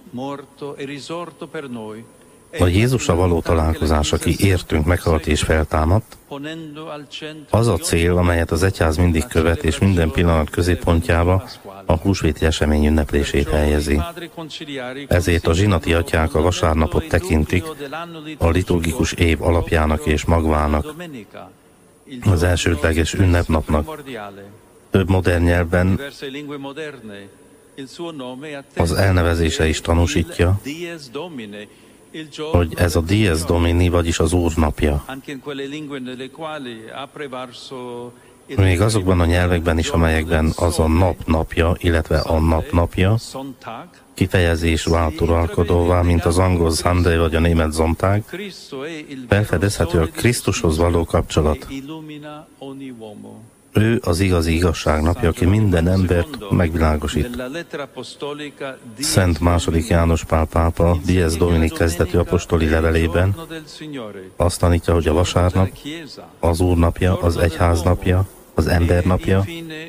A Jézussal való találkozás, aki értünk, meghalt és feltámadt, az a cél, amelyet az egyház mindig követ, és minden pillanat középpontjába a húsvéti esemény ünneplését helyezi. Ezért a zsinati atyák a vasárnapot tekintik a liturgikus év alapjának és magvának, az elsődleges ünnepnapnak. Több modern nyelvben az elnevezése is tanúsítja, hogy ez a Dies Domini, vagyis az Úr napja. Még azokban a nyelvekben is, amelyekben az a nap napja, illetve a nap napja kifejezés vált uralkodóvá, mint az angol Sunday vagy a német Sonntag, felfedezhető a Krisztushoz való kapcsolat. Ő az igazi igazság napja, aki minden embert megvilágosít. Szent II. János Pál pápa Dies Domini kezdetű apostoli levelében azt tanítja, hogy a vasárnap az Úr napja, az egyház napja, az ember napja,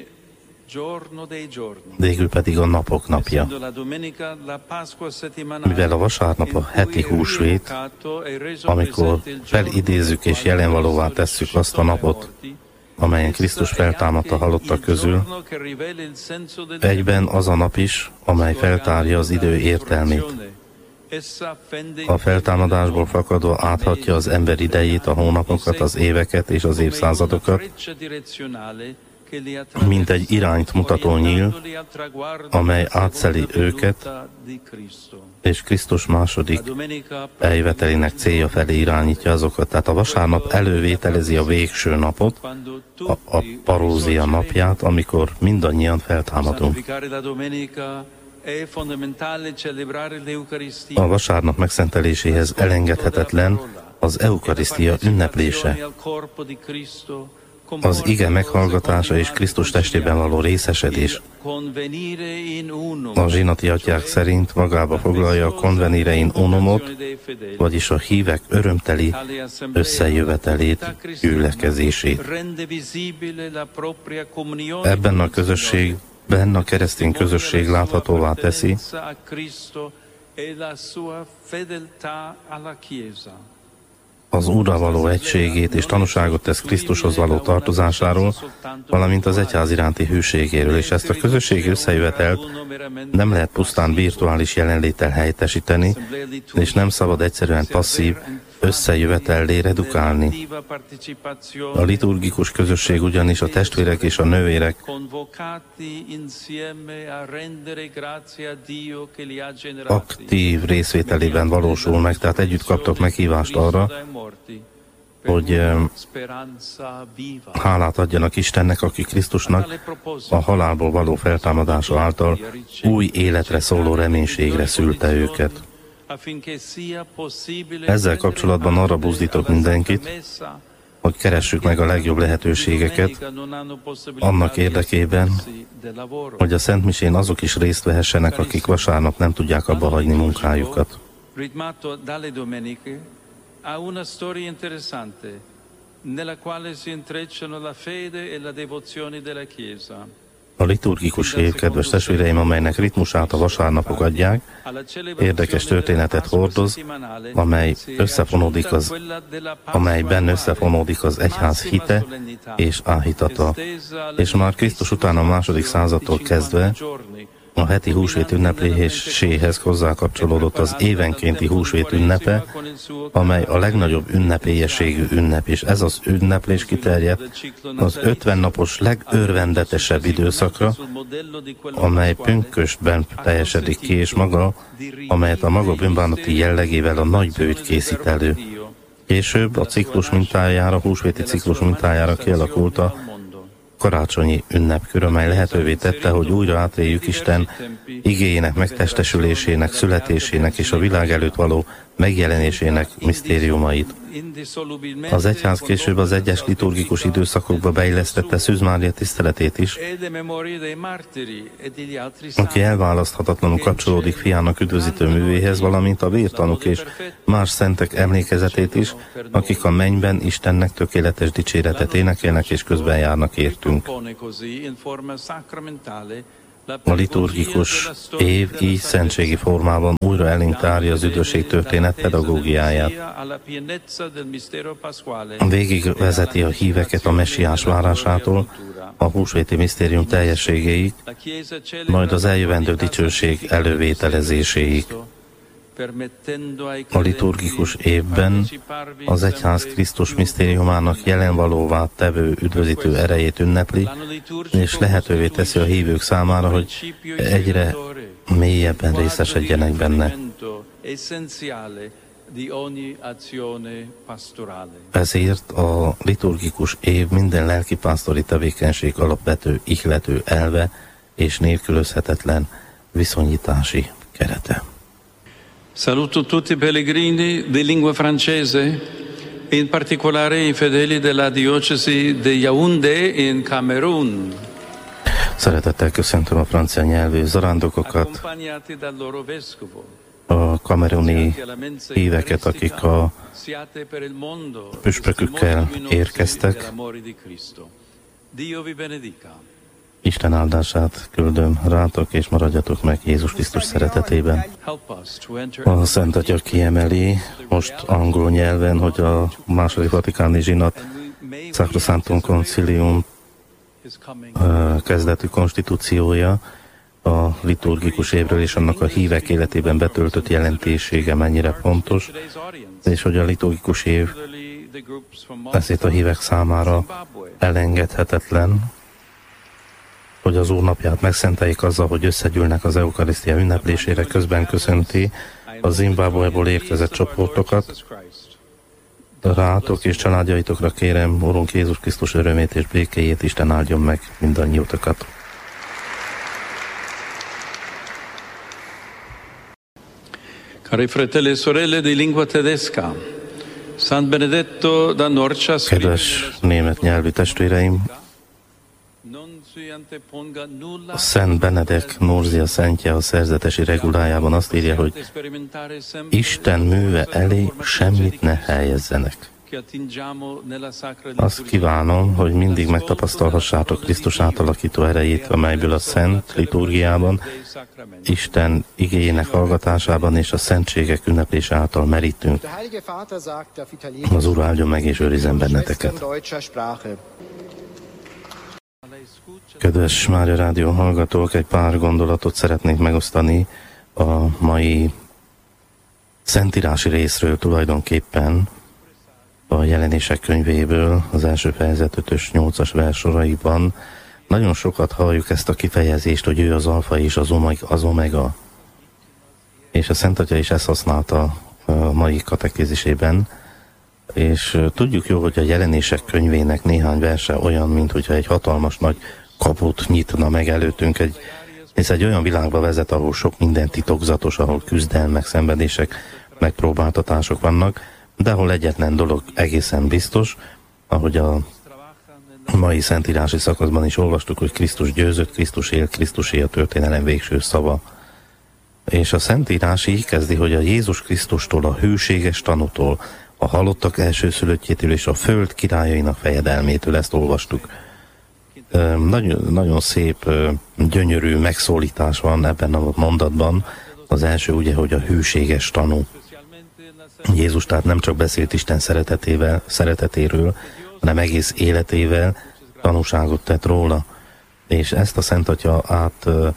végül pedig a napok napja. Mivel a vasárnap a heti húsvét, amikor felidézzük és jelenvalóvá tesszük azt a napot, amelyen Krisztus feltámadt a halottak közül, egyben az a nap is, amely feltárja az idő értelmét. A feltámadásból fakadva áthatja az ember idejét, a hónapokat, az éveket és az évszázadokat, mint egy irányt mutató nyíl, amely átszeli őket, és Krisztus második eljövetelének célja felé irányítja azokat. Tehát a vasárnap elővételezi a végső napot, a parózia napját, amikor mindannyian feltámadunk. A vasárnap megszenteléséhez elengedhetetlen az eukarisztia ünneplése. Az ige meghallgatása és Krisztus testében való részesedés. A zsinati atyák szerint magába foglalja a convenire in unumot, vagyis a hívek örömteli összejövetelét, gyülekezését. Ebben a közösségben a keresztény közösség láthatóvá teszi, az Úrral való egységét és tanúságot tesz Krisztushoz való tartozásáról, valamint az egyház iránti hűségéről, és ezt a közösségi összejövetelt nem lehet pusztán virtuális jelenléttel helyettesíteni, és nem szabad egyszerűen passzív összejövetellé redukálni. A liturgikus közösség ugyanis a testvérek és a nővérek aktív részvételében valósul meg, tehát együtt kaptok meghívást arra, hogy hálát adjanak Istennek, aki Krisztusnak a halálból való feltámadása által új életre szóló reménységre szülte őket. Ezzel kapcsolatban arra buzdítok mindenkit, hogy keressük meg a legjobb lehetőségeket annak érdekében, hogy a Szent Misén azok is részt vehessenek, akik vasárnap nem tudják abba hagyni munkájukat. A liturgikus év, kedves testvéreim, amelynek ritmusát a vasárnapok adják, érdekes történetet hordoz, amelyben összefonódik az egyház hite és áhítata. És már Krisztus után a második századtól kezdve a heti húsvét ünnepléséhez hozzákapcsolódott az évenkénti húsvét ünnepe, amely a legnagyobb ünnepélyességű ünnep, és ez az ünneplés kiterjedt az 50 napos legörvendetesebb időszakra, amely pünkösdben teljesedik ki, és amelyet a maga bűnbánati jellegével a nagybőjt készít elő. Később a ciklus mintájára, húsvéti ciklus mintájára kialakult a karácsonyi ünnepkör, amely lehetővé tette, hogy újra átéljük Isten igéjének megtestesülésének, születésének és a világ előtt való megjelenésének misztériumait. Az egyház később az egyes liturgikus időszakokba beillesztette Szűz Mária tiszteletét is, aki elválaszthatatlanul kapcsolódik fiának üdvözítő művéhez, valamint a vértanúk és más szentek emlékezetét is, akik a mennyben Istennek tökéletes dicséretet énekelnek és közben járnak értünk. A liturgikus év így szentségi formában újra elénk tárja az üdvösség történet pedagógiáját. Végig vezeti a híveket a messiás várásától a húsvéti misztérium teljességéig, majd az eljövendő dicsőség elővételezéséig. A liturgikus évben az egyház Krisztus misztériumának jelenvalóvá tevő üdvözítő erejét ünnepli, és lehetővé teszi a hívők számára, hogy egyre mélyebben részesedjenek benne. Ezért a liturgikus év minden lelkipásztori tevékenység alapvető ihlető elve és nélkülözhetetlen viszonyítási kerete. Saluto tutti i pellegrini di lingua francese, in particolare i fedeli della diocesi di Yaoundé in Camerun. Szeretettel köszöntöm a francia nyelvű zarándokokat, a kameruni híveket, akik a püspökükkel érkeztek. Isten áldását küldöm rátok, és maradjatok meg Jézus Krisztus szeretetében. A Szent Atya kiemeli most angol nyelven, hogy a második vatikáni zsinat Sacrosanctum Concilium kezdetű konstitúciója a liturgikus évről és annak a hívek életében betöltött jelentésége mennyire fontos, és hogy a liturgikus év ezért a hívek számára elengedhetetlen, hogy az Úr napját megszenteljék azzal, hogy összegyűlnek az eukarisztia ünneplésére, közben köszönti a Zimbabweból érkezett csoportokat. Rátok és családjaitokra kérem, Urunk Jézus Krisztus örömét és békéjét, Isten áldjon meg mindannyiótokat. Cari fratelli e sorelle di lingua tedesca, San Benedetto da Norcia scrive: Kedves német nyelvű testvéreim, Szent Benedek Nurzia szentje a szerzetesi regulájában azt írja, hogy Isten műve elé semmit ne helyezzenek. Azt kívánom, hogy mindig megtapasztalhassátok Krisztus átalakító erejét, amelyből a szent liturgiában, Isten igéjének hallgatásában és a szentségek ünneplése által merítünk. Az Úr áldjon meg és őrizzen benneteket. Kedves Mária Rádió hallgatók, egy pár gondolatot szeretnék megosztani a mai szentírási részről, tulajdonképpen a Jelenések könyvéből, az első fejezet 5-ös 8-as versoraiban. Nagyon sokat halljuk ezt a kifejezést, hogy ő az alfa és az omega. És a Szent Atya is ezt használta a mai katekézisében. És tudjuk jó, hogy a Jelenések könyvének néhány verse olyan, mint hogyha egy hatalmas nagy kaput nyitna meg előttünk, hisz egy olyan világba vezet, ahol sok minden titokzatos, ahol küzdelmek, szenvedések, megpróbáltatások vannak, de ahol egyetlen dolog egészen biztos, ahogy a mai szentírási szakaszban is olvastuk, hogy Krisztus győzött, Krisztus él, Krisztusé a történelem végső szava. És a Szentírás így kezdi, hogy a Jézus Krisztustól, a hűséges tanútól, a halottak elsőszülöttjétől és a föld királyainak fejedelmétől, ezt olvastuk. Nagyon, nagyon szép, gyönyörű megszólítás van ebben a mondatban. Az első ugye, hogy a hűséges tanú. Jézus tehát nem csak beszélt Isten szeretetéről, hanem egész életével tanúságot tett róla. És ezt a Szent Atya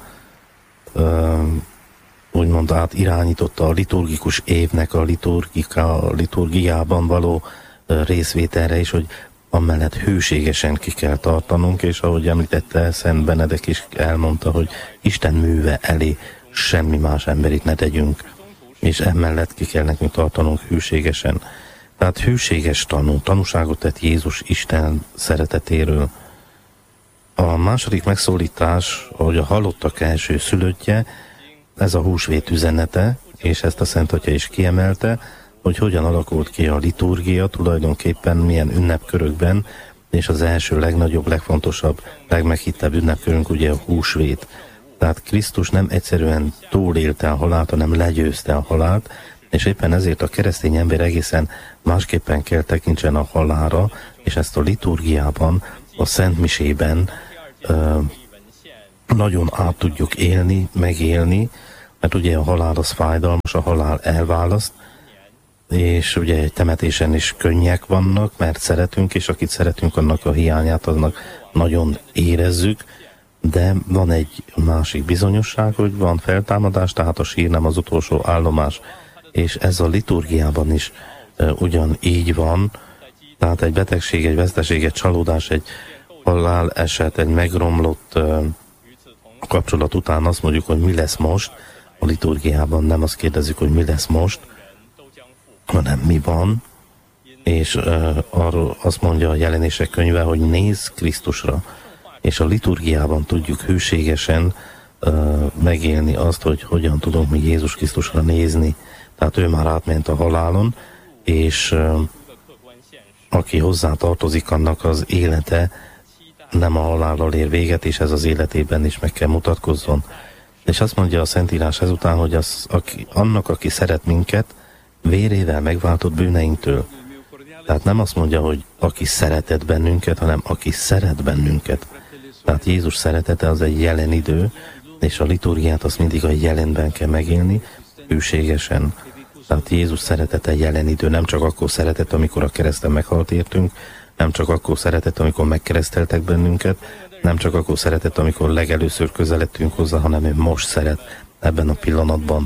úgymond átirányította a liturgikus évnek a liturgiában való részvételre is, hogy amellett hűségesen ki kell tartanunk, és ahogy említette, Szent Benedek is elmondta, hogy Isten műve elé semmi más emberit ne tegyünk, és emellett ki kell nekünk tartanunk hűségesen. Tehát hűséges tanúságot tett Jézus Isten szeretetéről. A második megszólítás, hogy a halottak első szülöttje, ez a húsvét üzenete, és ezt a Szent Atya is kiemelte, hogy hogyan alakult ki a liturgia, tulajdonképpen milyen ünnepkörökben, és az első legnagyobb, legfontosabb, legmeghittebb ünnepkörünk ugye a húsvét. Tehát Krisztus nem egyszerűen túlélte a halált, hanem legyőzte a halált, és éppen ezért a keresztény ember egészen másképpen kell tekintsen a halálra, és ezt a liturgiában, a Szent Misében nagyon át tudjuk élni, megélni, mert ugye a halál az fájdalmas, a halál elválaszt, és ugye egy temetésen is könnyek vannak, mert szeretünk, és akit szeretünk, annak a hiányát, annak nagyon érezzük, de van egy másik bizonyosság, hogy van feltámadás, tehát a sír nem az utolsó állomás, és ez a liturgiában is ugyan így van, tehát egy betegség, egy veszteség, egy csalódás, egy halál eset, egy megromlott kapcsolat után azt mondjuk, hogy mi lesz most. A liturgiában nem azt kérdezzük, hogy mi lesz most, hanem mi van, és arról azt mondja a Jelenések könyve, hogy nézz Krisztusra, és a liturgiában tudjuk hűségesen megélni azt, hogy hogyan tudunk mi Jézus Krisztusra nézni. Tehát ő már átment a halálon, és aki hozzá tartozik, annak az élete nem a halállal ér véget, és ez az életében is meg kell mutatkozzon. És azt mondja a Szentírás ezután, hogy annak, aki szeret minket, vérével megváltott bűneinktől. Tehát nem azt mondja, hogy aki szeretett bennünket, hanem aki szeret bennünket. Tehát Jézus szeretete az egy jelen idő, és a liturgiát azt mindig a jelenben kell megélni, hűségesen. Tehát Jézus szeretete jelen idő, nem csak akkor szeretett, amikor a kereszten meghalt értünk, nem csak akkor szeretett, amikor megkereszteltek bennünket, nem csak akkor szeretett, amikor legelőször közeledtünk hozzá, hanem ő most szeret ebben a pillanatban,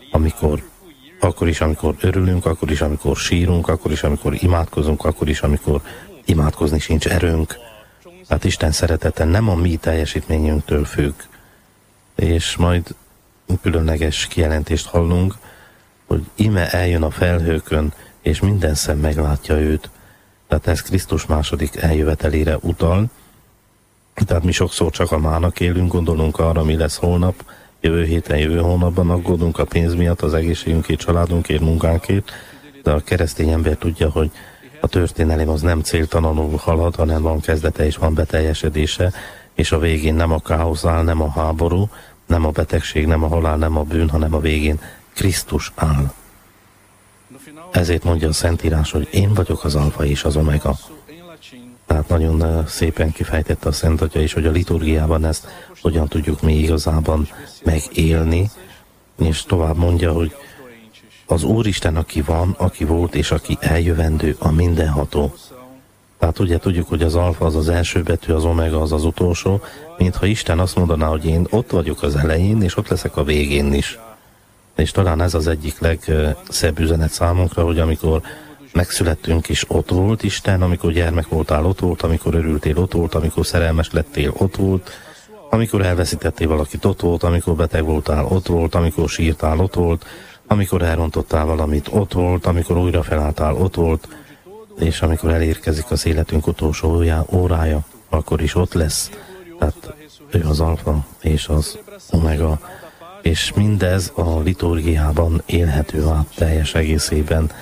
akkor is, amikor örülünk, akkor is, amikor sírunk, akkor is, amikor imádkozunk, akkor is, amikor imádkozni sincs erőnk. Tehát Isten szeretete nem a mi teljesítményünktől függ. És majd különleges kijelentést hallunk, hogy ime eljön a felhőkön, és minden szem meglátja őt. Tehát ez Krisztus második eljövetelére utal. Tehát mi sokszor csak a mának élünk, gondolunk arra, mi lesz holnap, jövő héten, jövő hónapban, aggódunk a pénz miatt, az egészségünkért, családunkért, munkánkért, de a keresztény ember tudja, hogy a történelem az nem céltalanul halad, hanem van kezdete és van beteljesedése, és a végén nem a káosz áll, nem a háború, nem a betegség, nem a halál, nem a bűn, hanem a végén Krisztus áll. Ezért mondja a Szentírás, hogy én vagyok az alfa és az omega. Tehát nagyon szépen kifejtette a Szent Atya is, hogy a liturgiában ezt hogyan tudjuk mi igazában megélni, és tovább mondja, hogy az Úristen, aki van, aki volt és aki eljövendő, a mindenható. Tehát ugye tudjuk, hogy az alfa az az első betű, az omega az az utolsó, mintha Isten azt mondaná, hogy én ott vagyok az elején, és ott leszek a végén is. És talán ez az egyik legszebb üzenet számunkra, hogy amikor megszülettünk is, ott volt Isten, amikor gyermek voltál, ott volt, amikor örültél, ott volt, amikor szerelmes lettél, ott volt, amikor elveszítettél valakit, ott volt, amikor beteg voltál, ott volt, amikor sírtál, ott volt, amikor elrontottál valamit, ott volt, amikor újra felálltál, ott volt, és amikor elérkezik az életünk utolsó órája, akkor is ott lesz. Tehát ő az alfa és az omega, és mindez a liturgiában élhető át teljes egészében.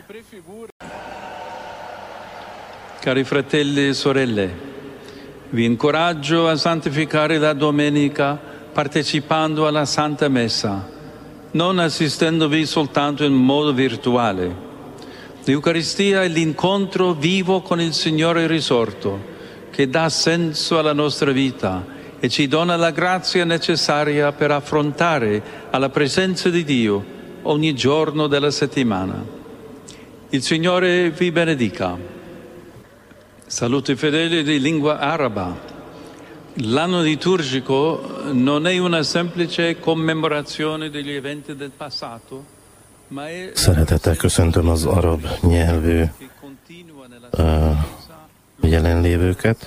Cari fratelli e sorelle, vi incoraggio a santificare la domenica partecipando alla Santa Messa, non assistendovi soltanto in modo virtuale. L'Eucaristia è l'incontro vivo con il Signore risorto, che dà senso alla nostra vita e ci dona la grazia necessaria per affrontare alla presenza di Dio ogni giorno della settimana. Il Signore vi benedica. Saluto i fedeli di lingua araba. L'anno liturgico non è una semplice commemorazione degli eventi del passato, ma è... Szeretettel köszöntöm az arab nyelvű jelenlévőket.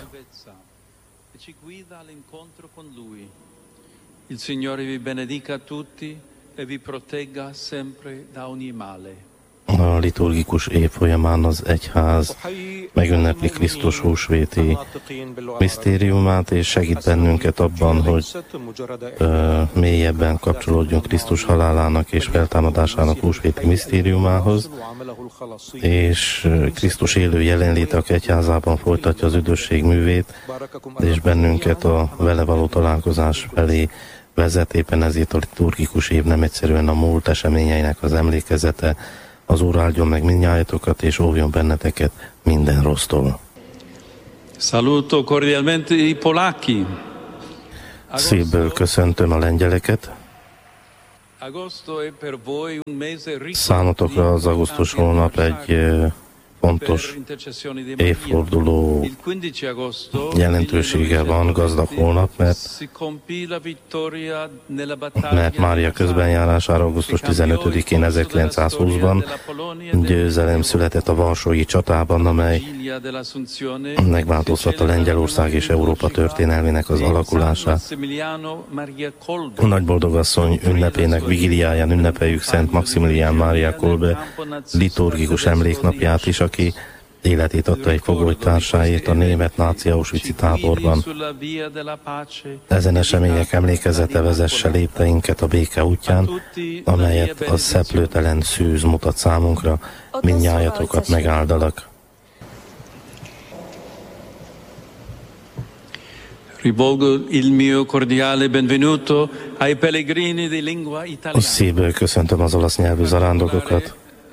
Il Signore vi benedica tutti e vi protegga sempre da ogni male. A liturgikus év folyamán az egyház megünnepli Krisztus húsvéti misztériumát, és segít bennünket abban, hogy mélyebben kapcsolódjunk Krisztus halálának és feltámadásának húsvéti misztériumához, és Krisztus élő jelenléte a egyházában folytatja az üdvösség művét, és bennünket a vele való találkozás felé vezet. Éppen ezért a liturgikus év nem egyszerűen a múlt eseményeinek az emlékezete. Az Úr áldjon meg mindnyájatokat, és óvjon benneteket minden rossztól. Saluto cordialmente i polacchi. Szívből köszöntöm a lengyeleket. Számotokra az augusztus hónap egy fontos évforduló jelentősége van, gazdag hónap, mert Mária közbenjárására augusztus 15-én 1920-ban győzelem született a varsói csatában, amely megváltoztatta Lengyelország és Európa történelmének az alakulását. A Nagyboldogasszony ünnepének vigiliáján ünnepeljük Szent Maximilián Mária Kolbe liturgikus emléknapját is, aki életét adta egy fogolytársáért a német náci auschwitzi táborban. Ezen események emlékezete vezesse lépteinket a béke útján, amelyet a szeplőtelen szűz mutat számunkra, mindnyájatokat megáldalak. Rivolgo il mio cordiale benvenuto ai pellegrini di lingua italiana. Szívből köszöntöm az olasz nyelvű zarándokokat.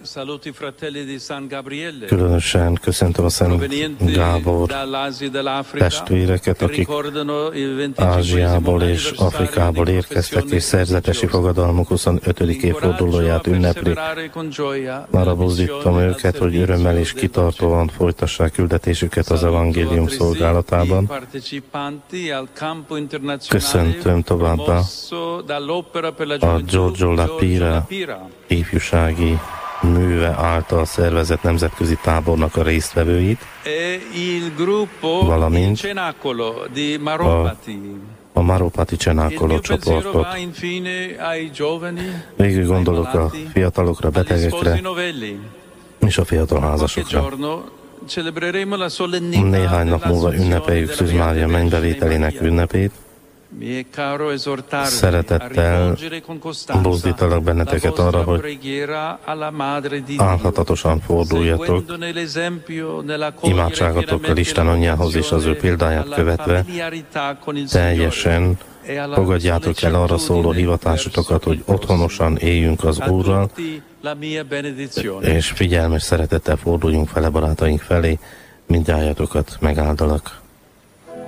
Különösen köszöntöm a Szent Gábor testvéreket, akik Ázsiából és Afrikából érkeztek, és szerzetesi fogadalmuk 25. évfordulóját ünnepli. Arra buzdítom őket, hogy örömmel és kitartóan folytassák küldetésüket az evangélium szolgálatában. Köszöntöm továbbá a Giorgio La Pira ifjúsági műve által szervezett nemzetközi tábornak a résztvevőit, valamint a Maropati Cenacolo csoportot. Végül gondolok a fiatalokra, betegekre és a fiatal házasokra. Néhány nap múlva ünnepeljük Szűz Mária mennybevételének ünnepét. Szeretettel buzdítalak benneteket arra, hogy álhatatosan forduljatok, imádságatokkal Isten anyjához és az ő példáját követve teljesen fogadjátok el arra szóló hivatásotokat, hogy otthonosan éljünk az Úrral, és figyelmes szeretettel forduljunk fele barátaink felé, mindnyájatokat megáldalak.